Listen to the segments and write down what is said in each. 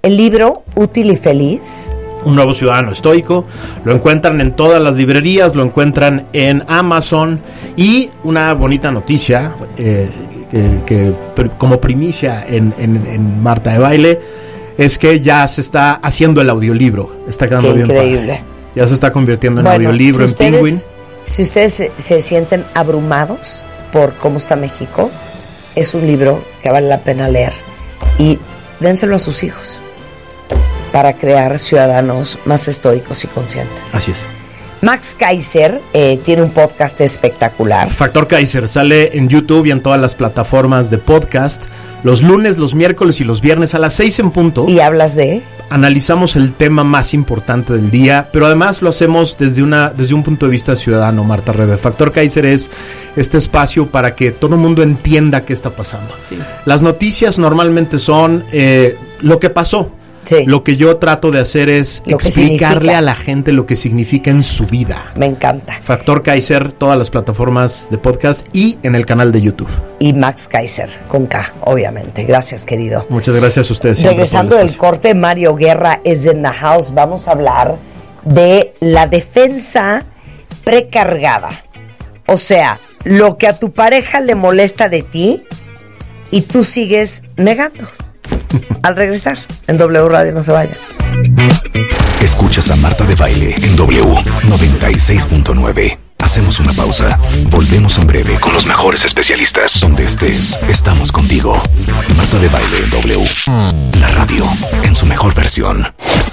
el libro Útil y Feliz. Un nuevo ciudadano estoico. Lo encuentran en todas las librerías, lo encuentran en Amazon. Y una bonita noticia, que como primicia en Marta de Baile, es que ya se está haciendo el audiolibro. Está quedando bien increíble. Padre. Ya se está convirtiendo en audiolibro, en Penguin. Si ustedes se sienten abrumados por cómo está México, es un libro que vale la pena leer. Y dénselo a sus hijos para crear ciudadanos más estoicos y conscientes. Así es. Max Kaiser tiene un podcast espectacular. Factor Kaiser sale en YouTube y en todas las plataformas de podcast los lunes, los miércoles y los viernes a las 6 en punto. ¿Y hablas de? Analizamos el tema más importante del día, pero además lo hacemos desde un punto de vista ciudadano, Marta Rebe. Factor Kaiser es este espacio para que todo el mundo entienda qué está pasando. Sí. Las noticias normalmente son lo que pasó. Sí. Lo que yo trato de hacer es explicarle a la gente lo que significa en su vida. Me encanta. Factor Kaiser, todas las plataformas de podcast y en el canal de YouTube. Y Max Kaiser, con K, obviamente. Gracias, querido. Muchas gracias a ustedes. Regresando del corte, Mario Guerra is in the house. Vamos a hablar de la defensa precargada. O sea, lo que a tu pareja le molesta de ti y tú sigues negando. Al regresar, en W Radio, no se vayan. Escuchas a Marta de Baile en W 96.9. Hacemos una pausa. Volvemos en breve con los mejores especialistas. Donde estés, estamos contigo. Marta de Baile en W. La radio en su mejor versión.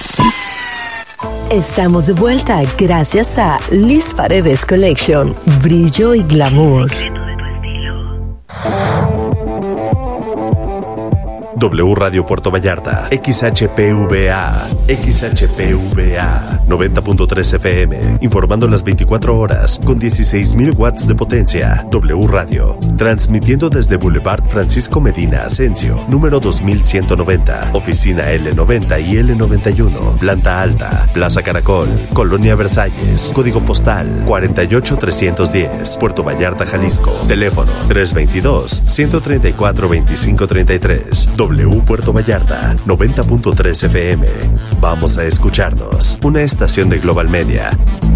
Estamos de vuelta gracias a Liz Paredes Collection. Brillo y glamour. W Radio Puerto Vallarta, XHPVA 90.3 FM, informando las 24 horas con 16,000 watts de potencia. W Radio, transmitiendo desde Boulevard Francisco Medina Asensio, número 2190, oficina L90 y L91, planta alta, Plaza Caracol, Colonia Versalles, código postal 48310, Puerto Vallarta, Jalisco, teléfono 322-134-2533. W Puerto Vallarta, 90.3 FM. Vamos a escucharnos. Una estación de Global Media.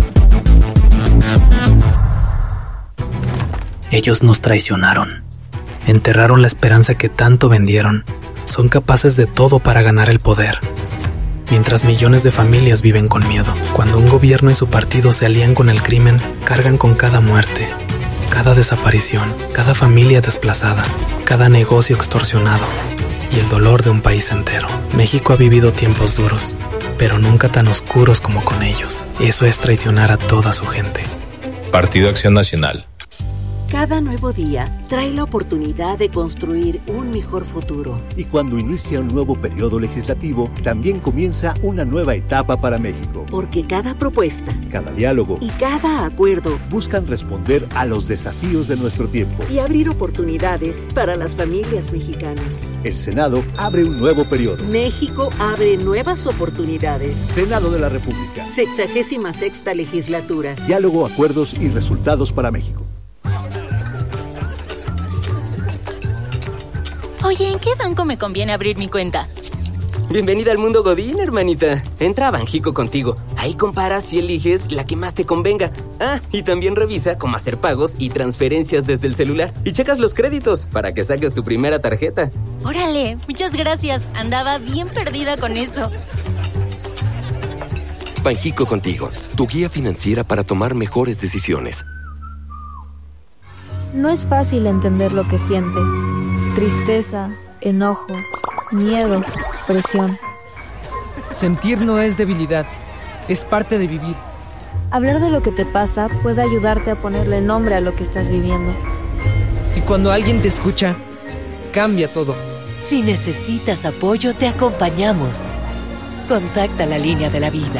Ellos nos traicionaron. Enterraron la esperanza que tanto vendieron. Son capaces de todo para ganar el poder. Mientras millones de familias viven con miedo. Cuando un gobierno y su partido se alían con el crimen, cargan con cada muerte, cada desaparición, cada familia desplazada, cada negocio extorsionado y el dolor de un país entero. México ha vivido tiempos duros, pero nunca tan oscuros como con ellos. Eso es traicionar a toda su gente. Partido Acción Nacional. Cada nuevo día trae la oportunidad de construir un mejor futuro. Y cuando inicia un nuevo periodo legislativo, también comienza una nueva etapa para México. Porque cada propuesta, cada diálogo y cada acuerdo buscan responder a los desafíos de nuestro tiempo y abrir oportunidades para las familias mexicanas. El Senado abre un nuevo periodo. México abre nuevas oportunidades. Senado de la República. 66ª legislatura. Diálogo, acuerdos y resultados para México. Oye, ¿en qué banco me conviene abrir mi cuenta? Bienvenida al mundo Godín, hermanita. Entra a Banjico Contigo. Ahí comparas y eliges la que más te convenga. Ah, y también revisa cómo hacer pagos y transferencias desde el celular. Y checas los créditos para que saques tu primera tarjeta. Órale, muchas gracias. Andaba bien perdida con eso. Banjico Contigo, tu guía financiera para tomar mejores decisiones. No es fácil entender lo que sientes. Tristeza, enojo, miedo, presión. Sentir no es debilidad, es parte de vivir. Hablar de lo que te pasa puede ayudarte a ponerle nombre a lo que estás viviendo. Y cuando alguien te escucha, cambia todo. Si necesitas apoyo, te acompañamos. Contacta la línea de la vida.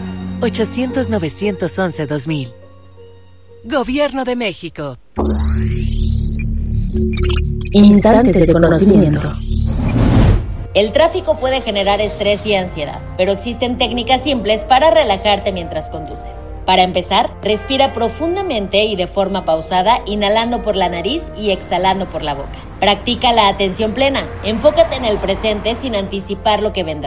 800-911-2000. Gobierno de México. Instantes de conocimiento. El tráfico puede generar estrés y ansiedad, pero existen técnicas simples para relajarte mientras conduces. Para empezar, respira profundamente y de forma pausada, inhalando por la nariz y exhalando por la boca. Practica la atención plena. Enfócate en el presente sin anticipar lo que vendrá.